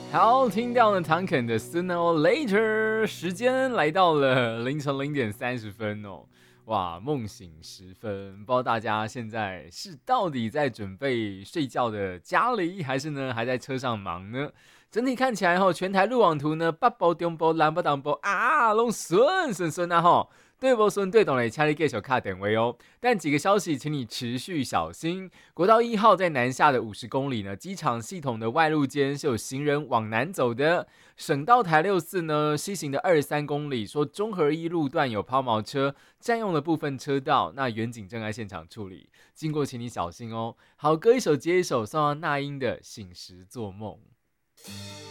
好，听到了唐肯的 Sooner or Later，时间来到了凌晨0点30哦。哇，梦醒时分，不知道大家现在是到底在准备睡觉的家里，还是呢还在车上忙呢？整体看起来吼，全台路网图呢，北部、中部、南部、东部啊，拢顺啊吼。对不顺对懂嘞，请你继续卡点位哦。但几个消息，请你持续小心。国道1号在南下的50公里呢，机场系统的外路间是有行人往南走的。省道台64呢，西行的23公里，说中和一路段有抛锚车占用了部分车道，那远警正在现场处理，经过请你小心哦。好，歌一首接一首，送上那英的《醒时做梦》。